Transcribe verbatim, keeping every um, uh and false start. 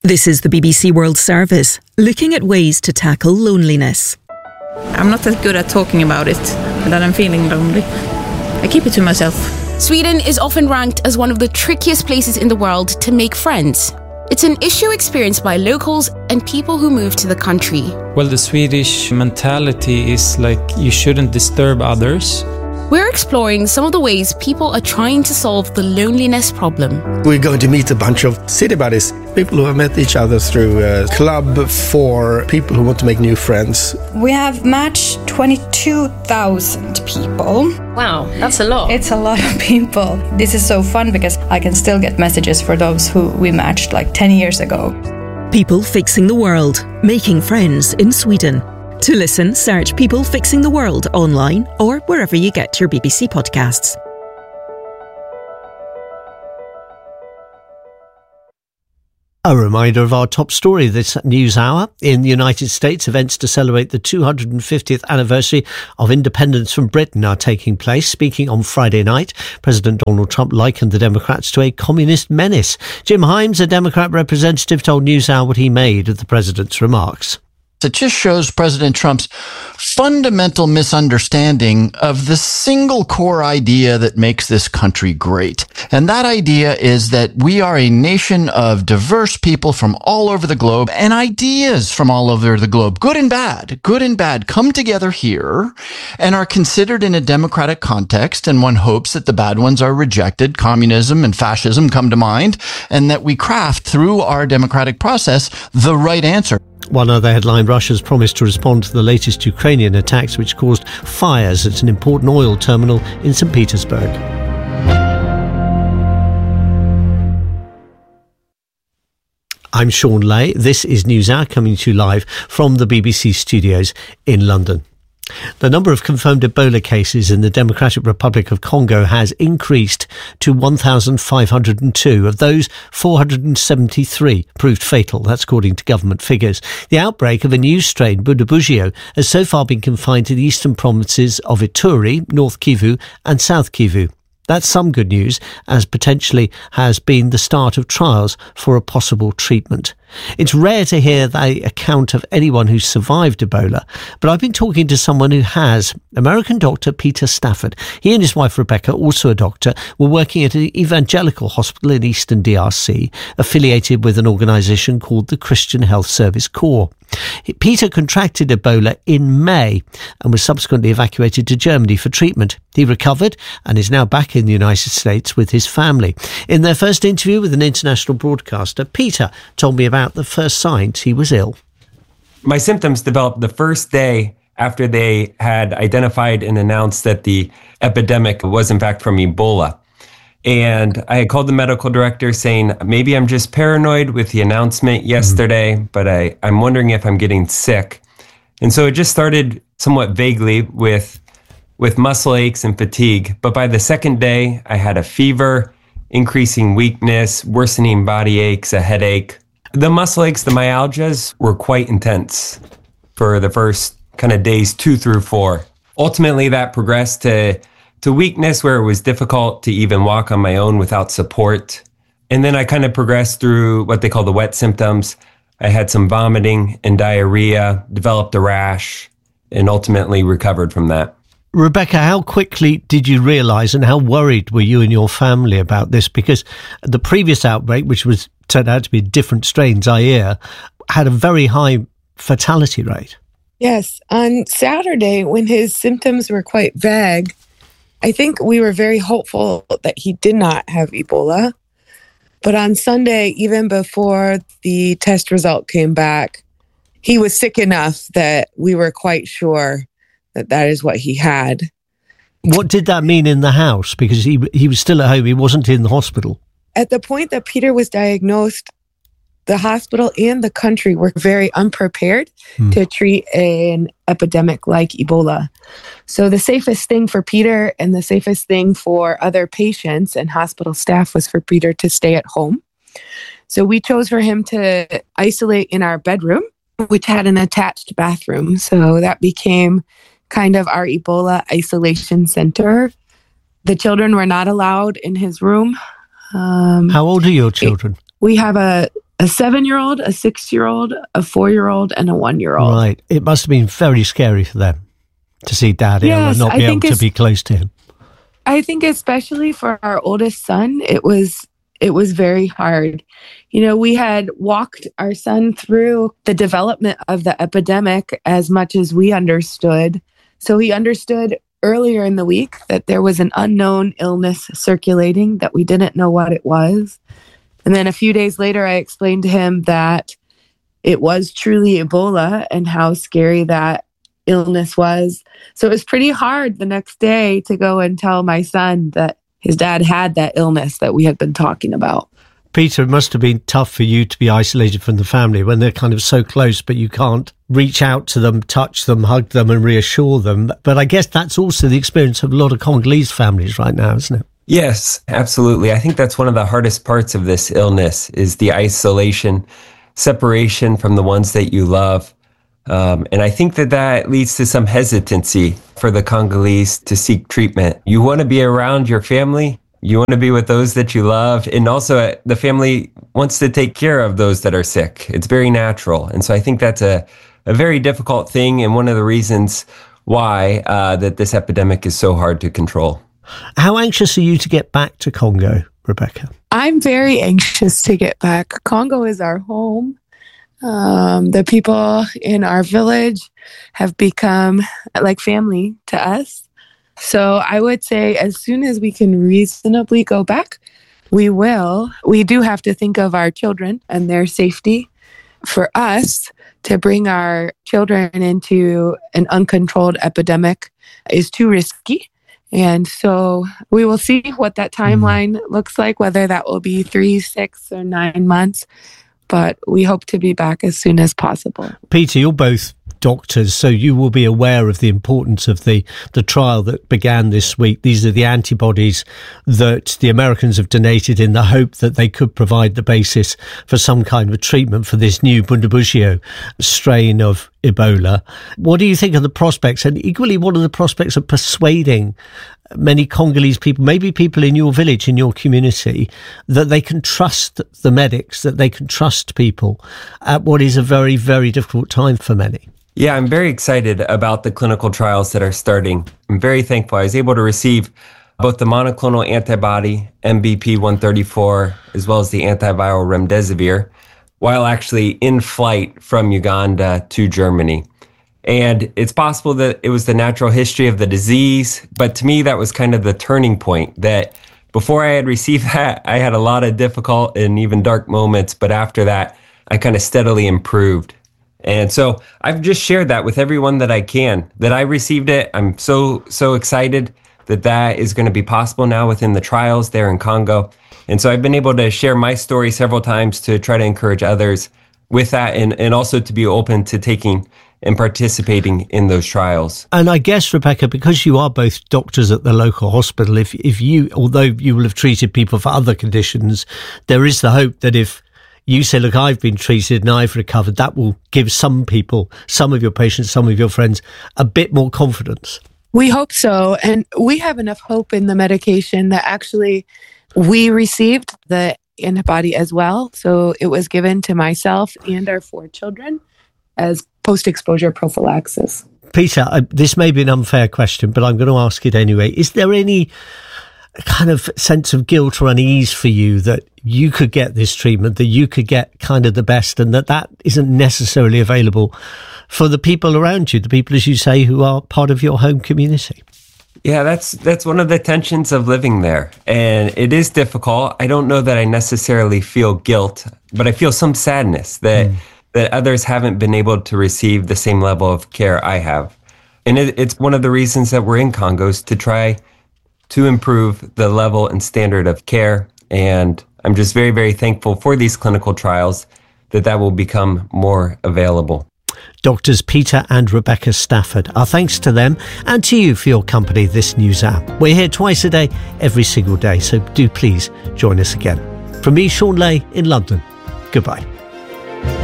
This is the B B C World Service, looking at ways to tackle loneliness. I'm not that good at talking about it, that I'm feeling lonely. I keep it to myself. Sweden is often ranked as one of the trickiest places in the world to make friends. It's an issue experienced by locals and people who move to the country. Well, the Swedish mentality is like you shouldn't disturb others. We're exploring some of the ways people are trying to solve the loneliness problem. We're going to meet a bunch of city buddies, people who have met each other through a club for people who want to make new friends. We have matched twenty-two thousand people. Wow, that's a lot. It's a lot of people. This is so fun because I can still get messages for those who we matched like ten years ago. People Fixing the World, making friends in Sweden. To listen, search People Fixing the World online or wherever you get your B B C podcasts. A reminder of our top story this news hour. In the United States, events to celebrate the two hundred fiftieth anniversary of independence from Britain are taking place. Speaking on Friday night, President Donald Trump likened the Democrats to a communist menace. Jim Himes, a Democrat representative, told NewsHour what he made of the president's remarks. It just shows President Trump's fundamental misunderstanding of the single core idea that makes this country great. And that idea is that we are a nation of diverse people from all over the globe and ideas from all over the globe, good and bad, good and bad, come together here and are considered in a democratic context. And one hopes that the bad ones are rejected. Communism and fascism come to mind, and that we craft through our democratic process the right answer. One other headline, Russia's promised to respond to the latest Ukrainian attacks which caused fires at an important oil terminal in Saint Petersburg. I'm Sean Lay. This is NewsHour, coming to you live from the B B C studios in London. The number of confirmed Ebola cases in the Democratic Republic of Congo has increased to one thousand five hundred two. Of those, four hundred seventy-three proved fatal. That's according to government figures. The outbreak of a new strain, Bundibugyo, has so far been confined to the eastern provinces of Ituri, North Kivu and South Kivu. That's some good news, as potentially has been the start of trials for a possible treatment. It's rare to hear the account of anyone who's survived Ebola, but I've been talking to someone who has. American doctor Peter Stafford. He and his wife Rebecca, also a doctor, were working at an evangelical hospital in eastern D R C, affiliated with an organisation called the Christian Health Service Corps. Peter contracted Ebola in May and was subsequently evacuated to Germany for treatment. He recovered and is now back in the United States with his family. In their first interview with an international broadcaster, Peter told me about the first signs he was ill. My symptoms developed the first day after they had identified and announced that the epidemic was in fact from Ebola. And I had called the medical director saying, maybe I'm just paranoid with the announcement yesterday, mm-hmm. but I, I'm wondering if I'm getting sick. And so it just started somewhat vaguely with, with muscle aches and fatigue. But by the second day, I had a fever, increasing weakness, worsening body aches, a headache. The muscle aches, the myalgias were quite intense for the first kind of days two through four. Ultimately, that progressed to to weakness where it was difficult to even walk on my own without support. And then I kind of progressed through what they call the wet symptoms. I had some vomiting and diarrhea, developed a rash, and ultimately recovered from that. Rebecca, how quickly did you realise and how worried were you and your family about this? Because the previous outbreak, which was turned out to be different strains, I hear, had a very high fatality rate. Yes. On Saturday, when his symptoms were quite vague, I think we were very hopeful that he did not have Ebola. But on Sunday, even before the test result came back, he was sick enough that we were quite sure that that is what he had. What did that mean in the house? Because he he was still at home. He wasn't in the hospital. At the point that Peter was diagnosed, the hospital and the country were very unprepared hmm. to treat an epidemic like Ebola. So the safest thing for Peter and the safest thing for other patients and hospital staff was for Peter to stay at home. So we chose for him to isolate in our bedroom, which had an attached bathroom. So that became kind of our Ebola isolation center. The children were not allowed in his room. Um, How old are your children? We have a a seven-year-old, a six-year-old, a four-year-old, and a one-year-old. Right. It must have been very scary for them to see Dad ill Yes, and not I be able think to be close to him. I think especially for our oldest son, it was it was very hard. You know, we had walked our son through the development of the epidemic as much as we understood. So he understood earlier in the week that there was an unknown illness circulating, that we didn't know what it was. And then a few days later, I explained to him that it was truly Ebola and how scary that illness was. So it was pretty hard the next day to go and tell my son that his dad had that illness that we had been talking about. Peter, it must have been tough for you to be isolated from the family when they're kind of so close, but you can't reach out to them, touch them, hug them and reassure them. But I guess that's also the experience of a lot of Congolese families right now, isn't it? Yes, absolutely. I think that's one of the hardest parts of this illness is the isolation, separation from the ones that you love. Um, and I think that that leads to some hesitancy for the Congolese to seek treatment. You want to be around your family. You want to be with those that you love. And also uh, the family wants to take care of those that are sick. It's very natural. And so I think that's a, a very difficult thing. And one of the reasons why uh, that this epidemic is so hard to control. How anxious are you to get back to Congo, Rebecca? I'm very anxious to get back. Congo is our home. Um, the people in our village have become like family to us. So I would say as soon as we can reasonably go back, we will. We do have to think of our children and their safety. For us to bring our children into an uncontrolled epidemic is too risky. And so we will see what that timeline looks like, whether that will be three, six, or nine months. But we hope to be back as soon as possible. Peter, you're both doctors, so you will be aware of the importance of the, the trial that began this week. These are the antibodies that the Americans have donated in the hope that they could provide the basis for some kind of treatment for this new Bundibugyo strain of Ebola. What do you think of the prospects? And equally, what are the prospects of persuading many Congolese people, maybe people in your village, in your community, that they can trust the medics, that they can trust people at what is a very, very difficult time for many? Yeah, I'm very excited about the clinical trials that are starting. I'm very thankful. I was able to receive both the monoclonal antibody, M B P one thirty-four, as well as the antiviral remdesivir, while actually in flight from Uganda to Germany. And it's possible that it was the natural history of the disease, but to me, that was kind of the turning point, that before I had received that, I had a lot of difficult and even dark moments, but after that, I kind of steadily improved. And so I've just shared that with everyone that I can, that I received it. I'm so, so excited that that is going to be possible now within the trials there in Congo. And so I've been able to share my story several times to try to encourage others with that, and, and also to be open to taking and participating in those trials. And I guess, Rebecca, because you are both doctors at the local hospital, if if you, although you will have treated people for other conditions, there is the hope that if you say, look, I've been treated and I've recovered, that will give some people, some of your patients, some of your friends, a bit more confidence. We hope so. And we have enough hope in the medication that actually we received the antibody as well. So it was given to myself and our four children as post-exposure prophylaxis. Peter, I, this may be an unfair question, but I'm going to ask it anyway. Is there any kind of sense of guilt or unease for you that you could get this treatment, that you could get kind of the best, and that that isn't necessarily available for the people around you, the people, as you say, who are part of your home community? Yeah, that's that's one of the tensions of living there. And it is difficult. I don't know that I necessarily feel guilt, but I feel some sadness that mm. that others haven't been able to receive the same level of care I have. And it, it's one of the reasons that we're in Congo, is to try to improve the level and standard of care. And I'm just very, very thankful for these clinical trials that that will become more available. Doctors Peter and Rebecca Stafford. Our thanks to them and to you for your company this news hour. We're here twice a day, every single day, so do please join us again. From me, Sean Lay in London, goodbye.